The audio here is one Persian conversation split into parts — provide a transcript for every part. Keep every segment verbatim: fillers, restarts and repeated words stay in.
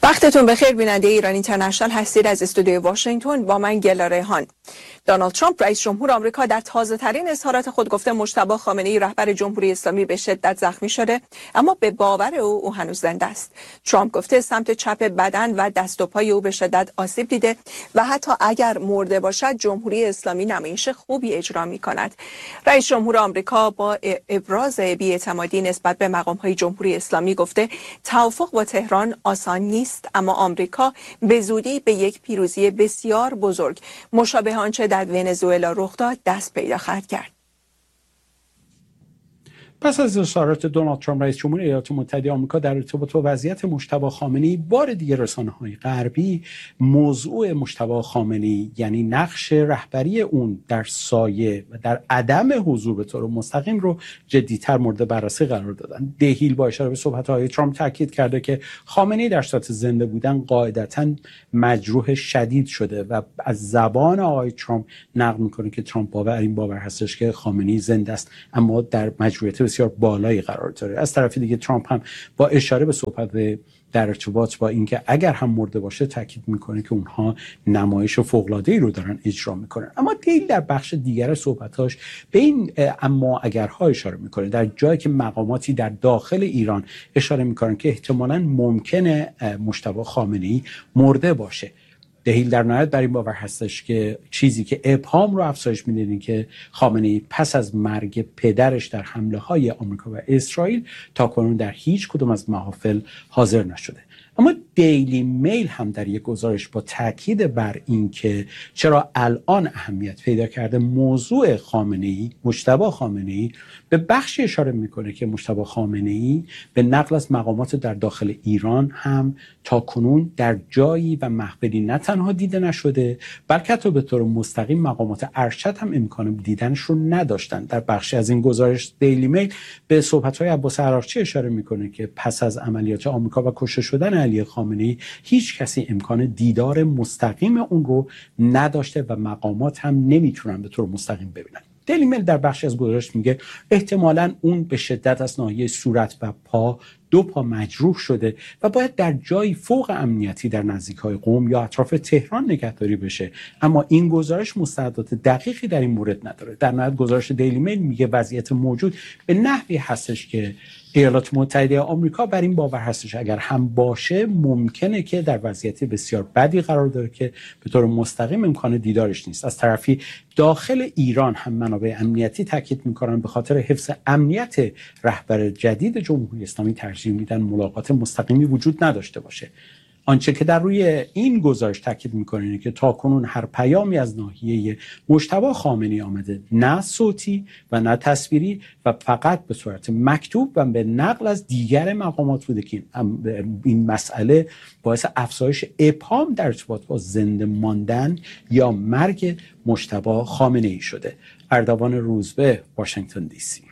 وقتتون بخیر بیننده ایران اینترنشنال هستید. از استودیوی واشنگتن با من گلا ریحان. دونالد ترامپ رئیس جمهور آمریکا در تازه ترین اظهارات خود گفته مجتبی خامنه‌ای رهبر جمهوری اسلامی به شدت زخمی شده، اما به باور او او هنوز زنده است. ترامپ گفته سمت چپ بدن و دست و پای او به شدت آسیب دیده و حتی اگر مرده باشد جمهوری اسلامی نمایش خوبی اجرا می‌کند. رئیس جمهور آمریکا با ابراز بی‌اعتمادی نسبت به مقام‌های جمهوری اسلامی گفته توافق با تهران آسان نیست، اما آمریکا به زودی به یک پیروزی بسیار بزرگ مشابه آنچه در ونزوئلا رخ داد دست پیدا خواهد کرد. پس از اظهارات دونالد ترامپ رئیس جمهور ایالات متحده آمریکا در ارتباط با وضعیت مجتبی خامنه‌ای، بار دیگر رسانه‌های غربی موضوع مجتبی خامنه‌ای یعنی نقش رهبری اون در سایه و در عدم حضور به طور مستقیم رو جدی‌تر مورد بررسی قرار دادن. دهیل با اشاره به صحبت‌های ترامپ تاکید کرده که خامنه‌ای در صورت زنده بودن قاعدتاً مجروح شدید شده و از زبان آقای ترامپ نقل می‌کنه که ترامپ باور این باور هستش که خامنه‌ای زنده است اما در مجروحیت بسیار بالایی قرار داره. از طرف دیگه ترامپ هم با اشاره به صحبت در ارتباط با اینکه اگر هم مرده باشه تاکید میکنه که اونها نمایش فوق‌العاده‌ای رو دارن اجرا میکنن. اما دیل در بخش دیگر صحبتاش به این اما اگرها اشاره میکنه، در جایی که مقاماتی در داخل ایران اشاره میکنن که احتمالاً ممکنه مجتبی خامنه‌ای مرده باشه. دهیل در نهایت بر این باور هستش که چیزی که ابهام رو افزایش میده اینه که خامنه‌ای پس از مرگ پدرش در حمله های آمریکا و اسرائیل تاکنون در هیچ کدوم از محافل حاضر نشده. اما دیلی میل هم در یک گزارش با تاکید بر این که چرا الان اهمیت پیدا کرده موضوع خامنه‌ای، مجتبی خامنه‌ای، به بخشی اشاره میکنه که مجتبی خامنه‌ای به نقل از مقامات در داخل ایران هم تاکنون در جایی و محفلی نه تنها دیده نشده بلکه حتی به طور مستقیم مقامات ارشد هم امکان دیدنش رو نداشتن. در بخشی از این گزارش دیلی میل به صحبت‌های عباس عراقچی اشاره میکنه که پس از عملیات آمریکا و کشته شدن علی خامنه‌ای هیچ کسی امکان دیدار مستقیم اون رو نداشته و مقامات هم نمیتونن به طور مستقیم ببینن. دیلی میل در بخشی از گزارش میگه احتمالاً اون به شدت از ناحیه صورت و پا دو پا مجروح شده و باید در جایی فوق امنیتی در نزدیکای قم یا اطراف تهران نگهداری بشه، اما این گزارش مستندات دقیقی در این مورد نداره. در نهایت گزارش دیلی میل میگه وضعیت موجود به نحوی هستش که ایالات متحده آمریکا بر این باور هستش اگر هم باشه ممکنه که در وضعیت بسیار بدی قرار داره که به طور مستقیم امکان دیدارش نیست. از طرفی داخل ایران هم منابع امنیتی تاکید میکنن به خاطر حفظ امنیت رهبر جدید جمهوری اسلامی ترجیح میدن ملاقات مستقیمی وجود نداشته باشه. آنچه که در روی این گزارش تاکید میکنه اینه که تاکنون هر پیامی از ناحیه مجتبی خامنه‌ای آمده، نه صوتی و نه تصویری و فقط به صورت مکتوب و به نقل از دیگر مقامات بوده که این مسئله باعث افزایش ابهام در ارتباط با زنده ماندن یا مرگ مجتبی خامنه‌ای شده. اردوان روزبه، واشنگتن دی سی.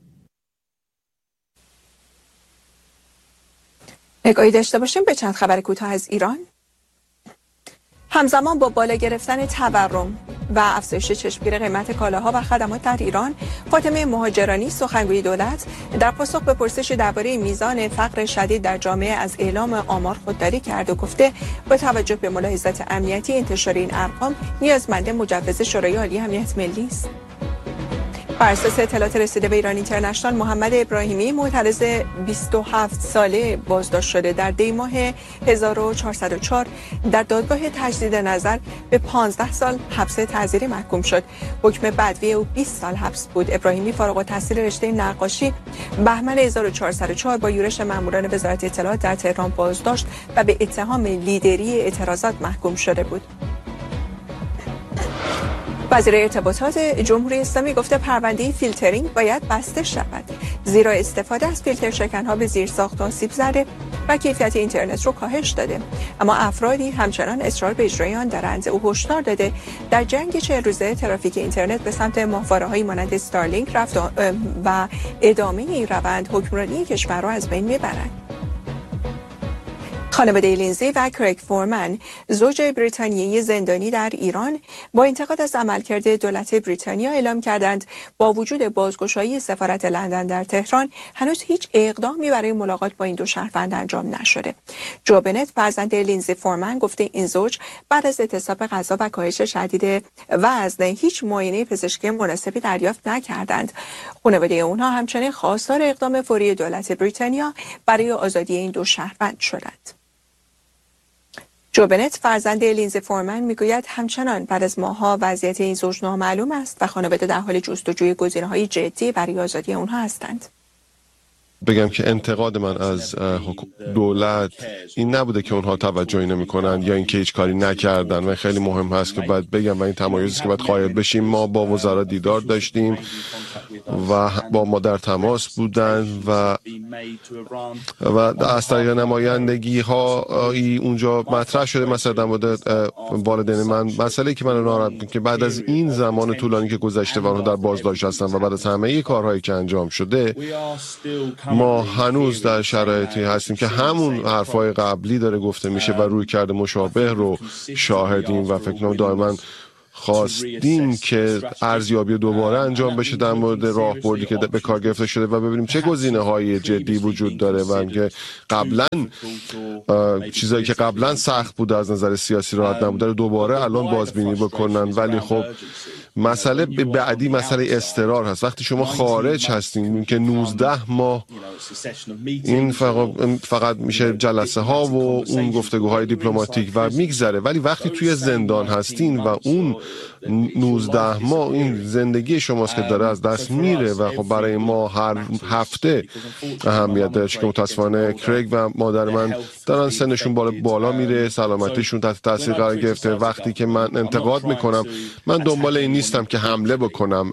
نگاهی داشته باشیم به چند خبر کوتاه از ایران. همزمان با بالا گرفتن تورم و افزایش چشمگیر قیمت کالاها و خدمات در ایران، فاطمه مهاجرانی سخنگوی دولت در پاسخ به پرسش درباره میزان فقر شدید در جامعه از اعلام آمار خودداری کرد و گفته با توجه به ملاحظات امنیتی انتشار این ارقام نیازمند مجوز شورای عالی امنیت ملی است. بر اساس اطلاعات رسیده به ایران اینترنشنال، محمد ابراهیمی معترض بیست و هفت ساله بازداشت شده در دی ماه هزار و چهارصد و چهار در دادگاه تجدید نظر به پانزده سال حبس تعزیری محکوم شد. حکم بدوی او بیست سال حبس بود. ابراهیمی فارغ التحصیل رشته نقاشی بهمن هزار و چهارصد و چهار با یورش ماموران وزارت اطلاعات در تهران بازداشت و به اتهام لیدری اعتراضات محکوم شده بود. وزیر ارتباطات جمهوری اسلامی گفته پرونده فیلترینگ باید بسته شود، زیرا استفاده از فیلتر شکنها به زیرساخت آسیب زده و کیفیت اینترنت رو کاهش داده، اما افرادی همچنان اصرار به اجرای آن دارند. او هشدار داده در جنگ چهل روزه ترافیک اینترنت به سمت ماهواره‌های مانند استارلینک رفت و ادامه این روند حکمرانی کشور را از بین میبرد. خانواده لینزی و کریگ فورمن، زوج بریتانیایی زندانی در ایران، با انتقاد از عملکرد دولت بریتانیا اعلام کردند با وجود بازگشایی سفارت لندن در تهران هنوز هیچ اقدامی برای ملاقات با این دو شهروند انجام نشده. جو بنت، فرزند لینزی فورمن، گفته این زوج بعد از اعتصاب غذا و کاهش شدید وزن هیچ معاینه پزشکی مناسبی دریافت نکردند. خانواده اونها همچنین خواستار اقدام فوری دولت بریتانیا برای آزادی این دو شهروند شدند. جو بنت، فرزند لینزی فورمن، میگوید همچنان بعد از ماه‌ها وضعیت این زوج نامعلوم است و خانواده در حال جستجوی گزینه‌های جدی برای آزادی اونها هستند. بگم که انتقاد من از دولت این نبوده که اونها توجهی نمی‌کنن یا اینکه هیچ کاری نکردن و خیلی مهم هست که باید بگم و این تمایزی که باید قائل بشیم. ما با وزرا دیدار داشتیم و با ما در تماس بودن و و از طریق نمایندگی ها اونجا مطرح شده مثلا در مورد والدین من. مسئله که من ناراحت بود که بعد از این زمان طولانی که گذشته و اونها در بازداشت هستن و بعد از همه کارهایی که انجام شده، ما هنوز در شرایطی هستیم که همون حرفای قبلی داره گفته میشه و روی کرده مشابه رو شاهدیم و فکر کنم دائما خواستیم که ارزیابی دوباره انجام بشه در مورد راهبردی که به کار گرفته شده و ببینیم چه گزینه‌های جدی وجود داره و اینکه قبلا چیزایی که قبلا سخت بود از نظر سیاسی راحت نبوده رو دوباره الان بازبینی بکنن. ولی خب مسئله بعدی مسئله اضطرار هست. وقتی شما خارج هستین که نوزده ماه این فقط, فقط میشه جلسه ها و اون گفتگوهای دیپلماتیک و میگذره، ولی وقتی توی زندان هستین و اون نوزده ماه این زندگی شماست که داره از دست میره و خب برای ما هر هفته اهمیت داره، چون متاسفانه کریگ و مادر من دارن سنشون بالا بالا میره، سلامتیشون تحت تاثیر قرار گرفته. وقتی که من انتقاد میکنم من دنبال این نیستم که حمله بکنم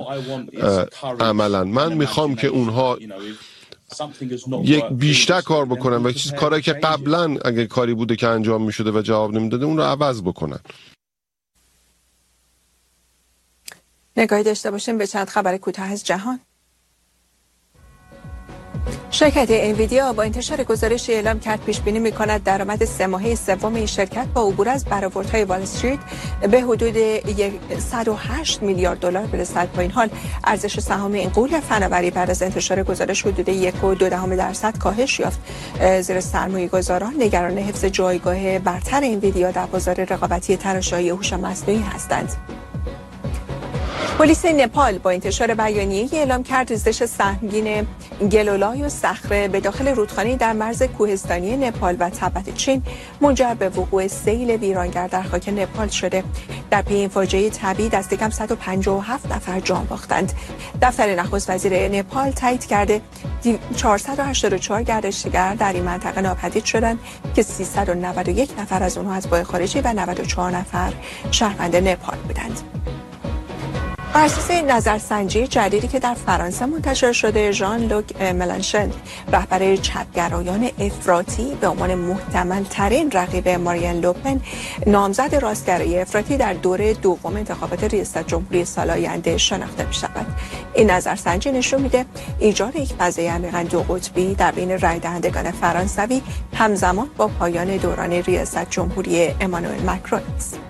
عملا، من میخوام که اونها یک بیشتر کار بکنن و چیز کاری که قبلا اگه کاری بوده که انجام میشده و جواب نمیداده اون رو عوض بکنن. نگاهی داشته باشیم به چند خبر کوتاه از جهان. شرکت انویدیا با انتشار گزارشی اعلام کرد پیش بینی می‌کند درآمد سه ماهه سوم این شرکت با عبور از برآوردهای وال استریت به حدود صد و هشت میلیارد دلار برسد. با این حال ارزش سهام این غول فناوری بعد از انتشار گزارش حدود یک و دو دهم درصد کاهش یافت، زیرا سرمایه‌گذاران نگران حفظ جایگاه برتر انویدیا در بازار رقابتی تراشه‌های هوش مصنوعی هستند. پلیس نپال با انتشار بیانیه‌ای اعلام کرد ریزش سهمگین گلولای و صخره به داخل رودخانه در مرز کوهستانی نپال و تبت چین منجر به وقوع سیل ویرانگر در خاک نپال شده. در پی این فاجعه طبیعی دست کم صد و پنجاه و هفت نفر جان باختند. دفتر نخست وزیر نپال تایید کرده چهارصد و هشتاد و چهار گردشگر در این منطقه ناپدید شدند که سیصد و نود و یک نفر از آنها اتباع خارجی و نود و چهار نفر شهروند نپال بودند. بر اساس نظرسنجی جدیدی که در فرانسه منتشر شده، ژان لوک ملانشون، رهبر چپگرایان افراطی، به عنوان محتمل ترین رقیب مارین لوپن، نامزد راستگرای افراطی در دوره دوم انتخابات ریاست جمهوری سال آینده شناخته می شود. این نظرسنجی نشون میده ایجاد یک فضای عمیقاً دو قطبی در بین رای دهندگان فرانسوی همزمان با پایان دوران ریاست جمهوری امانوئل مکرون است.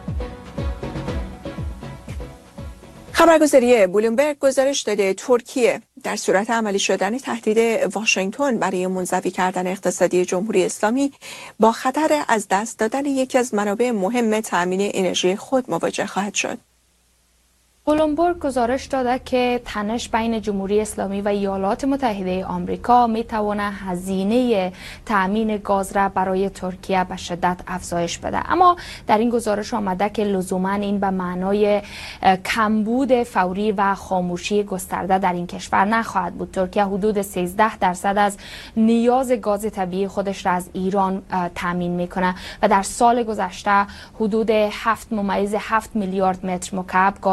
خبرگزاری بلومبرگ گزارش داده ترکیه در صورت عملی شدن تهدید واشنگتن برای منزوی کردن اقتصادی جمهوری اسلامی با خطر از دست دادن یکی از منابع مهم تأمین انرژی خود مواجه خواهد شد. بلومبرگ گزارش داده که تنش بین جمهوری اسلامی و ایالات متحده آمریکا می تواند هزینه تأمین گاز را برای ترکیه به شدت افزایش بده. اما در این گزارش آمده که لزوما این به معنای کمبود فوری و خاموشی گسترده در این کشور نخواهد بود. ترکیه حدود سیزده درصد از نیاز گاز طبیعی خودش را از ایران تأمین میکنه و در سال گذشته حدود هفت ممیز هفت میلیارد متر مکعب گاز از این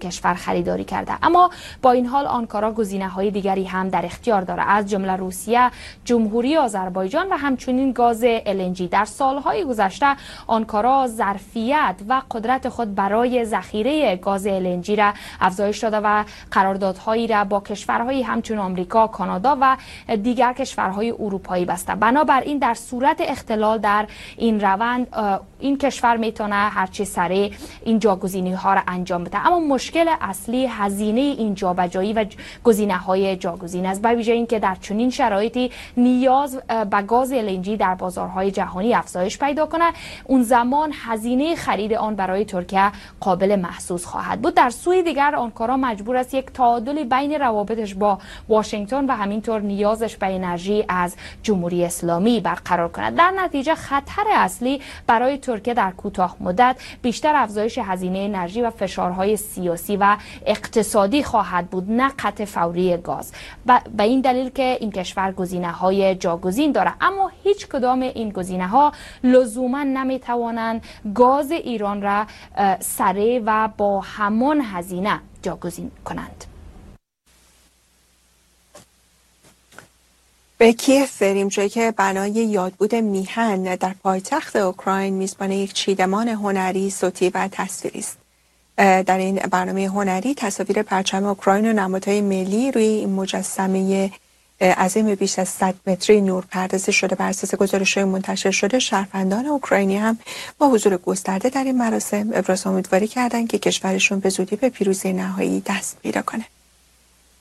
کشور خریداری کرده. اما با این حال آنکارا گزینه‌های دیگری هم در اختیار دارد، از جمله روسیه، جمهوری آذربایجان و همچنین گاز ال ان جی. در سالهای گذشته آنکارا ظرفیت و قدرت خود برای ذخیره گاز ال ان جی را افزایش داده و قراردادهایی را با کشورهای همچون آمریکا، کانادا و دیگر کشورهای اروپایی بسته. بنابراین در صورت اختلال در این روند این کشور میتونه هرچی سریع این جاگزینی ها را انجام بده. اما مشکل اصلی هزینه این جابجایی و گزینه‌های جاگزین است، به ویژه اینکه در چنین شرایطی نیاز به گاز ال ان جی در بازارهای جهانی افزایش پیدا کنه، اون زمان هزینه خرید آن برای ترکیه قابل محسوس خواهد بود. در سوی دیگر آنکارا مجبور است یک تعادل بین روابطش با واشنگتن و همینطور نیازش به انرژی از جمهوری اسلامی برقرار کند. در نتیجه خطر اصلی برای ترکیه در کوتاه مدت بیشتر افزایش هزینه انرژی و فشارهای سیاسی و اقتصادی خواهد بود، نه قطع فوری گاز. به این دلیل که این کشور گزینه‌های جاگزین داره، اما هیچ کدام این گزینه‌ها لزوما نمیتوانند گاز ایران را سریع و با همان هزینه جاگزین کنند. به کیف بریم، جایی که بنای یادبود میهن در پایتخت اوکراین میزبان یک چیدمان هنری، صوتی و تصویری است. در این برنامه هنری تصاویر پرچم اوکراین و نمادهای ملی روی این مجسمه عظیم بیش از صد متری نور پردازی شده. بر اساس گزارش‌های منتشر شده، شهروندان اوکراینی هم با حضور گسترده در این مراسم ابراز امیدواری کردند که کشورشون به زودی به پیروزی نهایی دست پیدا کنه.